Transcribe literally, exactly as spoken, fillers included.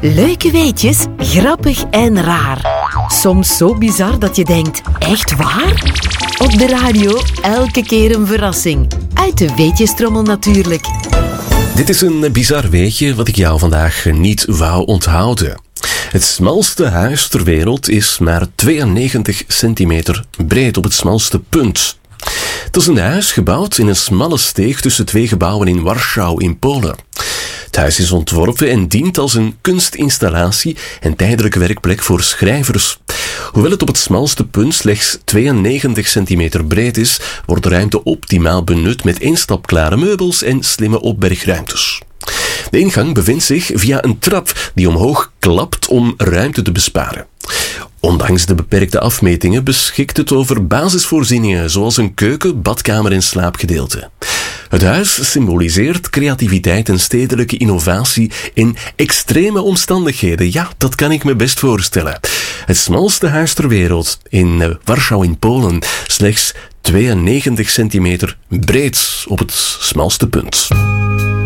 Leuke weetjes, grappig en raar. Soms zo bizar dat je denkt, echt waar? Op de radio elke keer een verrassing. Uit de weetjestrommel natuurlijk. Dit is een bizar weetje wat ik jou vandaag niet wou onthouden. Het smalste huis ter wereld is maar tweeënnegentig centimeter breed op het smalste punt. Het is een huis gebouwd in een smalle steeg tussen twee gebouwen in Warschau in Polen. Het huis is ontworpen en dient als een kunstinstallatie en tijdelijke werkplek voor schrijvers. Hoewel het op het smalste punt slechts tweeënnegentig centimeter breed is, wordt de ruimte optimaal benut met eenstapklare meubels en slimme opbergruimtes. De ingang bevindt zich via een trap die omhoog klapt om ruimte te besparen. Ondanks de beperkte afmetingen beschikt het over basisvoorzieningen zoals een keuken, badkamer en slaapgedeelte. Het huis symboliseert creativiteit en stedelijke innovatie in extreme omstandigheden. Ja, dat kan ik me best voorstellen. Het smalste huis ter wereld in Warschau in Polen, slechts tweeënnegentig centimeter breed op het smalste punt.